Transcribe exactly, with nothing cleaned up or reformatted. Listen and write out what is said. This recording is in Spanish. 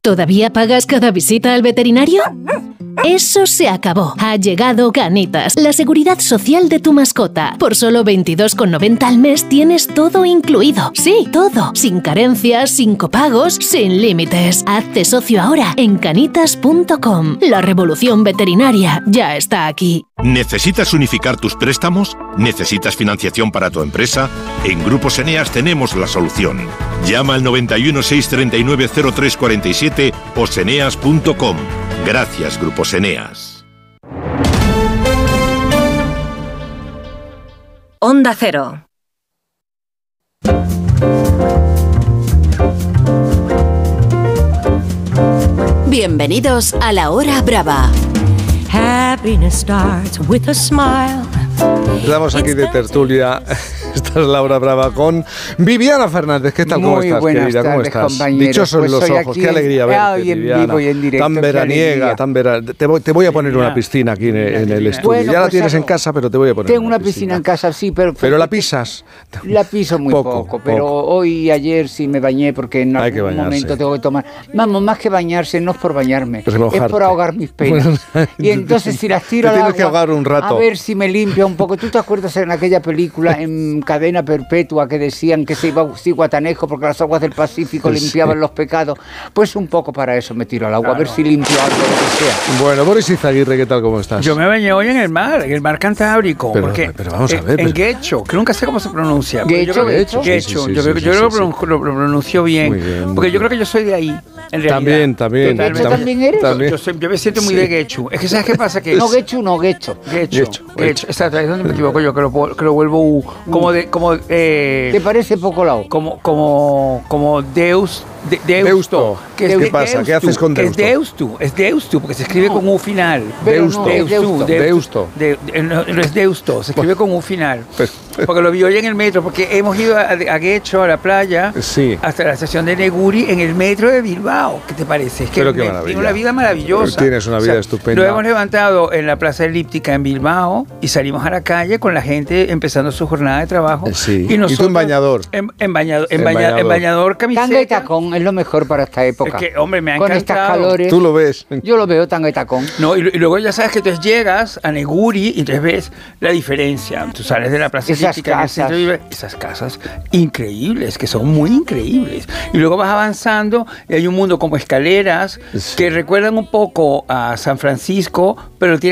¿Todavía pagas cada visita al veterinario? Eso se acabó. Ha llegado Canitas, la seguridad social de tu mascota. Por solo veintidós con noventa al mes tienes todo incluido. Sí, todo. Sin carencias, sin copagos, sin límites. Hazte socio ahora en canitas punto com. La revolución veterinaria ya está aquí. ¿Necesitas unificar tus préstamos? ¿Necesitas financiación para tu empresa? En Grupos Eneas tenemos la solución. Llama al noventa y uno, seiscientos treinta y nueve, cero tres cuarenta y siete o seneas punto com. Gracias, Grupos Eneas. Onda Cero. Bienvenidos a La Hora Brava. Happiness starts with a smile. Estamos aquí de tertulia. Esta es La Hora Brava con Viviana Fernández. ¿Qué tal? Muy ¿Cómo estás, buenas querida? ¿Cómo tardes, estás? compañeros. Dichosos Pues los soy ojos. aquí Qué alegría en- verte, ay, en Viviana. vivo y en directo, Tan qué veraniega, alegría. tan vera... Te voy, te voy a poner una piscina aquí en el, en el estudio. Bueno, ya la pues tienes hago- en casa, pero te voy a poner Tengo una piscina en casa, sí, pero... Pero la pisas. La piso muy Poco, poco, pero poco. hoy y ayer sí me bañé porque en Hay que algún bañarse. momento tengo que tomar... Vamos, más que bañarse, no es por bañarme, es Remojarte. por ahogar mis penas. Y entonces si las tiro Te al tienes agua, que ahogar un rato. a ver si me limpia un poco. ¿Tú te acuerdas en aquella película en Cadena Perpetua que decían que se iba a Guatanejo porque las aguas del Pacífico Sí. limpiaban los pecados? Pues un poco para eso me tiro al agua, a ver si limpio algo, lo que sea. Bueno, Boris Izaguirre, ¿qué tal? ¿Cómo estás? Yo me bañé hoy en el mar, en el mar Cantábrico. Pero- porque pero vamos a en- ver, En pero- Guecho, que nunca sé cómo se pronuncia. pero yo Guecho, creo que- Guecho. Guecho, Sí, sí, sí, yo creo que sí, yo sí, lo, sí. pronuncio- lo pronuncio bien. Muy bien, muy porque yo bien. creo que yo soy de ahí, en realidad. También, también. Totalmente. ¿Guecho también eres? También. Yo, soy- yo me siento muy Sí. de Guecho. Es que ¿sabes qué pasa? Que No, Guecho, no, Guecho. Guecho, Guecho, Guecho, Guecho. exacto, ahí es donde me equivoco yo, que lo, que lo vuelvo U. Como de, como, eh, ¿Te parece poco lao? como, como, como Deus, de, Deusto. Deusto. Que es ¿Qué de- pasa? ¿Qué haces con que Deusto? Es Deusto, es Deusto, porque se escribe con U final. Pero Deusto. no, es Deusto. Deusto. De- de- no, no es Deusto, se escribe con un final. Pero- Porque lo vi hoy en el metro, porque hemos ido a, a Guecho, a la playa, Sí. hasta la estación de Neguri en el metro de Bilbao. ¿Qué te parece? Es que Pero qué me- maravilla. tengo una vida maravillosa. Tienes una vida estupenda. Lo hemos levantado en la Plaza Elíptica en Bilbao y salimos a la calle con la gente empezando su jornada de trabajo. Sí. Y, ¿Y tú en bañador? En, en bañado- en En baña- bañador. en bañador, camiseta. Tanga y tacón es lo mejor para esta época. Es que, hombre, me ha Con encantado. estas calores. Tú lo ves. Yo lo veo tanga y tacón. No, y, y luego ya sabes que entonces llegas a Neguri y entonces ves la diferencia. Tú sales de la plaza Esas Elíptica en el centro casas. y ves esas casas increíbles, que son muy increíbles. Y luego vas avanzando y hay un mundo como escaleras Sí. que recuerdan un poco a San Francisco, pero tiene